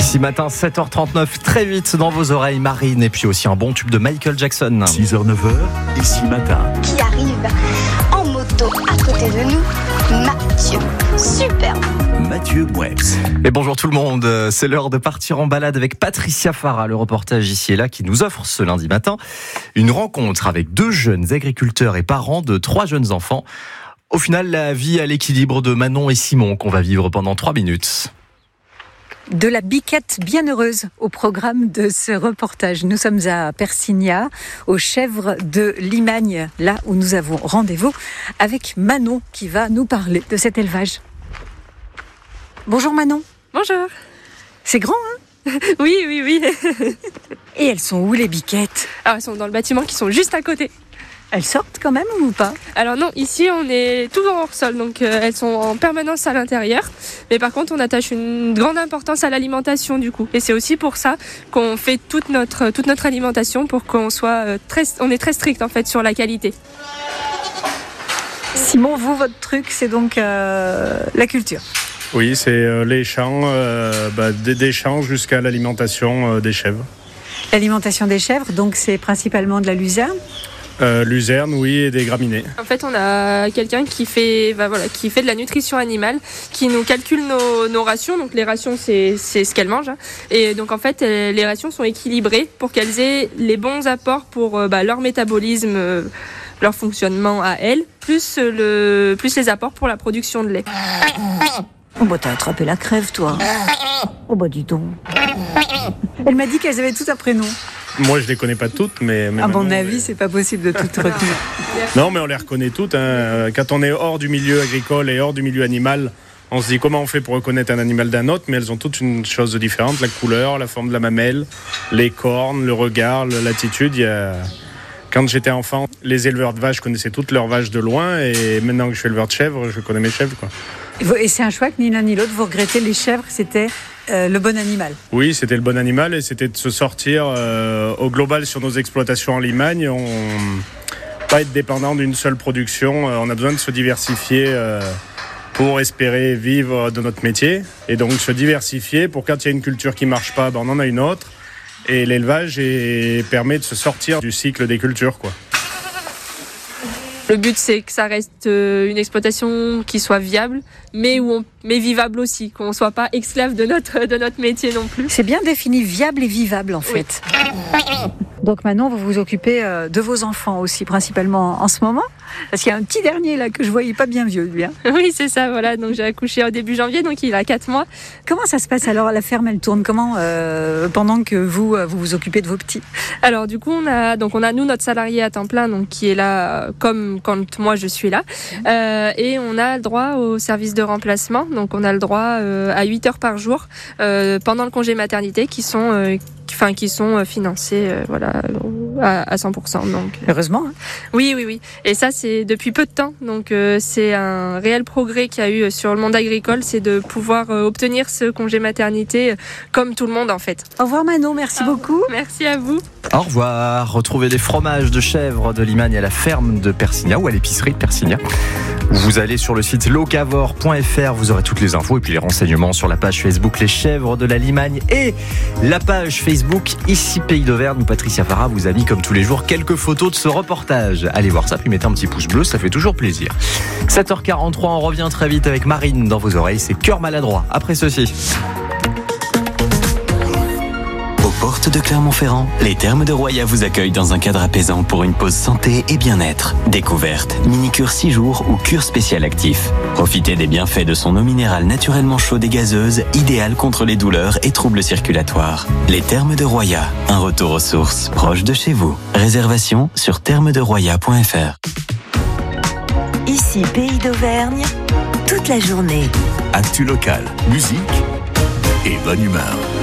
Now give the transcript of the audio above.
Ici matin 7h39, très vite dans vos oreilles, Marine, et puis aussi un bon tube de Michael Jackson. 6h, 9h, ici matin. Qui arrive en moto à côté de nous, Mathieu. Superbe. Mathieu Moueks. Et bonjour tout le monde, c'est l'heure de partir en balade avec Patricia Farah, le reportage ici et là qui nous offre ce lundi matin une rencontre avec 2 jeunes agriculteurs et parents de 3 jeunes enfants. Au final, la vie à l'équilibre de Manon et Simon qu'on va vivre pendant 3 minutes. De la biquette bienheureuse au programme de ce reportage. Nous sommes à Persigna, aux chèvres de Limagne, là où nous avons rendez-vous avec Manon qui va nous parler de cet élevage. Bonjour Manon. Bonjour. C'est grand, hein? Oui. Et elles sont où les biquettes? Alors, elles sont dans le bâtiment qui sont juste à côté. Elles sortent quand même ou pas? Alors non, ici on est tout hors sol, donc elles sont en permanence à l'intérieur. Mais par contre on attache une grande importance à l'alimentation du coup. Et c'est aussi pour ça qu'on fait toute notre alimentation pour qu'on soit on est très strict en fait sur la qualité. Simon, vous, votre truc c'est donc la culture. Oui, c'est les champs, des champs jusqu'à l'alimentation des chèvres. L'alimentation des chèvres, donc c'est principalement de la luzerne? Luzerne, oui, et des graminées. En fait, on a quelqu'un qui fait de la nutrition animale, qui nous calcule nos rations. Donc les rations, c'est ce qu'elles mangent. Et donc en fait, les rations sont équilibrées pour qu'elles aient les bons apports pour leur métabolisme, leur fonctionnement à elles, plus les apports pour la production de lait. Oh bah t'as attrapé la crève, toi. Oh bah dis donc. Elle m'a dit qu'elles avaient toutes un prénom. Moi, je les connais pas toutes, mais à mon avis, c'est pas possible de toutes retenir. Non, mais on les reconnaît toutes. Hein. Quand on est hors du milieu agricole et hors du milieu animal, on se dit comment on fait pour reconnaître un animal d'un autre, mais elles ont toutes une chose différente, la couleur, la forme de la mamelle, les cornes, le regard, l'attitude. Quand j'étais enfant, les éleveurs de vaches connaissaient toutes leurs vaches de loin, et maintenant que je suis éleveur de chèvres, je connais mes chèvres, quoi. Et c'est un choix que ni l'un ni l'autre, vous regrettez, les chèvres, c'était le bon animal. Oui, c'était le bon animal et c'était de se sortir au global sur nos exploitations en Limagne. Pas être dépendant d'une seule production. On a besoin de se diversifier pour espérer vivre de notre métier. Et donc se diversifier pour quand il y a une culture qui ne marche pas, on en a une autre. Et l'élevage permet de se sortir du cycle des cultures, quoi. Le but, c'est que ça reste une exploitation qui soit viable, mais vivable aussi, qu'on ne soit pas esclave de notre métier non plus. C'est bien défini, viable et vivable en fait. Oui. Donc maintenant, vous vous occupez de vos enfants aussi, principalement en ce moment? Parce qu'il y a un petit dernier là que je voyais pas bien vieux, lui. Hein. Oui, c'est ça, voilà. Donc j'ai accouché au début janvier, donc il a 4 mois. Comment ça se passe alors? La ferme, elle tourne comment pendant que vous vous occupez de vos petits? Alors du coup, on a nous notre salarié à temps plein, donc qui est là comme quand moi je suis là, et on a le droit au service de remplacement. Donc on a le droit à 8 heures par jour pendant le congé maternité qui sont financés à 100%. Donc, heureusement. Hein. Oui. Et ça, c'est depuis peu de temps. Donc, c'est un réel progrès qu'il y a eu sur le monde agricole, c'est de pouvoir obtenir ce congé maternité comme tout le monde, en fait. Au revoir Manon, merci beaucoup. Merci à vous. Au revoir. Retrouvez les fromages de chèvres de Limagne à la ferme de Persigna ou à l'épicerie de Persigna. Vous allez sur le site locavor.fr, vous aurez toutes les infos et puis les renseignements sur la page Facebook Les Chèvres de la Limagne et la page Facebook Ici Pays d'Auvergne où Patricia Farah vous a mis comme tous les jours quelques photos de ce reportage. Allez voir ça, puis mettez un petit pouce bleu, ça fait toujours plaisir. 7h43, on revient très vite avec Marine dans vos oreilles, c'est Cœur Maladroit. Après ceci. Aux portes de Clermont-Ferrand, les Thermes de Roya vous accueillent dans un cadre apaisant pour une pause santé et bien-être. Découverte, mini-cure 6 jours ou cure spéciale actif. Profitez des bienfaits de son eau minérale naturellement chaude et gazeuse, idéale contre les douleurs et troubles circulatoires. Les Thermes de Roya, un retour aux sources proche de chez vous. Réservation sur thermesderoya.fr. Ici Pays d'Auvergne, toute la journée. Actu local, musique et bonne humeur.